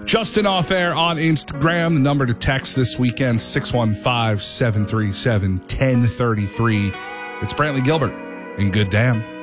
Justin Off Air on Instagram. The number to text this weekend, 615-737-1033. It's Brantley Gilbert and Good Damn.